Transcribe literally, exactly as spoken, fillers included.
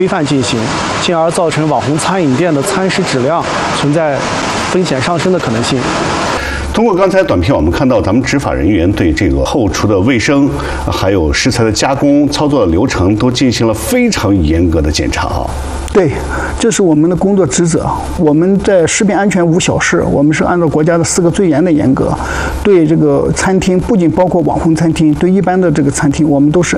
规范进行，进而造成网红餐饮店的餐食质量存在风险上升的可能性。 通过刚才短片，我们看到咱们执法人员对这个后厨的卫生，还有食材的加工、操作的流程，都进行了非常严格的检查啊。 对，这是我们的工作职责。我们在食品安全无小事，我们是按照国家的四个最严的严格，对这个餐厅，不仅包括网红餐厅，对一般的这个餐厅，我们都是